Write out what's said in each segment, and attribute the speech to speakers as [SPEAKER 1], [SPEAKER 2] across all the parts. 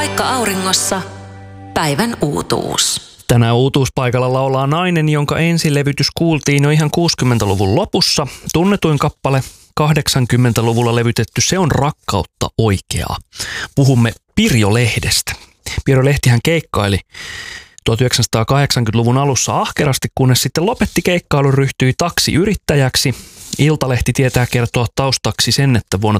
[SPEAKER 1] Paikka auringossa. Päivän uutuus.
[SPEAKER 2] Tänään uutuuspaikalla laulaa nainen, jonka ensilevytys kuultiin jo ihan 60-luvun lopussa. Tunnetuin kappale 80-luvulla levytetty Se on rakkautta oikeaa. Puhumme Pirjo Lehdestä. Pirjo Lehtihän keikkaili 1980-luvun alussa ahkerasti, kunnes sitten lopetti keikkailun, ryhtyi taksiyrittäjäksi. Iltalehti tietää kertoa taustaksi sen, että vuonna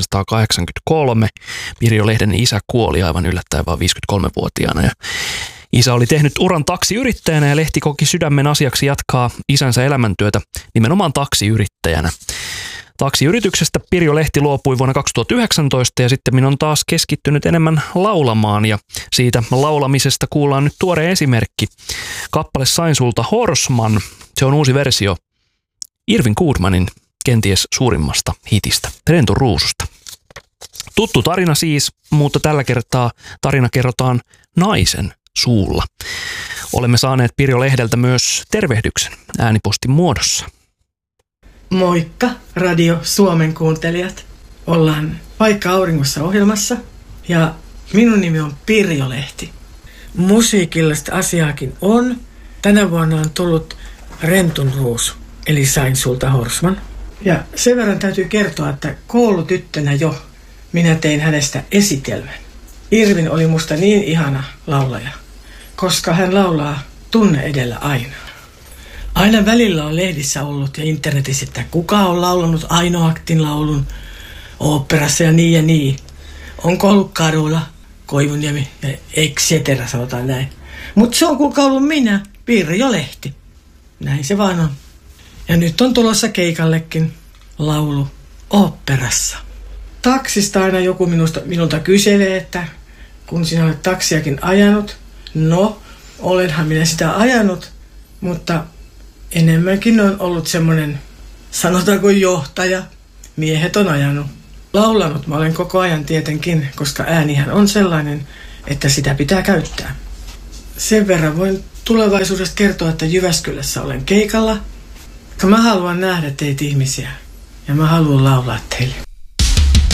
[SPEAKER 2] 1983 Pirjo Lehden isä kuoli aivan yllättäen vaan 53-vuotiaana. Ja isä oli tehnyt uran taksiyrittäjänä ja Lehti koki sydämen asiaksi jatkaa isänsä elämäntyötä nimenomaan taksiyrittäjänä. Taksiyrityksestä Pirjo Lehti luopui vuonna 2019 ja sitten on taas keskittynyt enemmän laulamaan ja siitä laulamisesta kuullaan nyt tuore esimerkki. Kappale Sain sulta Horsman, se on uusi versio Irvin Goodmanin kenties suurimmasta hitistä, Rentun ruususta. Tuttu tarina siis, mutta tällä kertaa tarina kerrotaan naisen suulla. Olemme saaneet Pirjo Lehdeltä myös tervehdyksen äänipostin muodossa.
[SPEAKER 3] Moikka Radio Suomen kuuntelijat. Ollaan Paikka auringossa -ohjelmassa ja minun nimi on Pirjo Lehti. Musiikillista asiaakin on. Tänä vuonna on tullut Rentun ruusu, eli Sain sulta Horsman. Ja sen verran täytyy kertoa, että koulutyttönä jo minä tein hänestä esitelmän. Irvin oli musta niin ihana laulaja, koska hän laulaa tunne edellä aina. Aina välillä on lehdissä ollut ja internetissä, että kuka on laulanut Aino Aktin laulun oopperassa ja niin. Onko ollut Karola, Koivuniemi ja et cetera, sanotaan näin. Mutta se on kuulkaa ollut minä, Pirjo Lehti. Näin se vaan on. Ja nyt on tulossa keikallekin laulu oopperassa. Taksista aina joku minulta kyselee, että kun sinä olet taksiakin ajanut. No, olenhan minä sitä ajanut, mutta enemmänkin on ollut semmoinen, sanotaanko johtaja, miehet on ajanut. Laulanut mä olen koko ajan tietenkin, koska äänihän on sellainen, että sitä pitää käyttää. Sen verran voin tulevaisuudesta kertoa, että Jyväskylässä olen keikalla. Mä haluan nähdä teitä ihmisiä ja mä haluan laulaa teille.